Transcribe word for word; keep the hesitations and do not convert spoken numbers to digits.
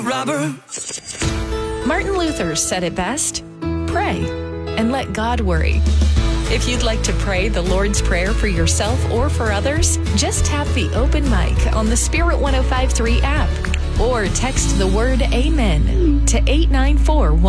Robber. Martin Luther said it best: pray and let God worry. If you'd like to pray the Lord's Prayer for yourself or for others, just tap the open mic on the Spirit one oh five point three app or text the word Amen to eight nine four one.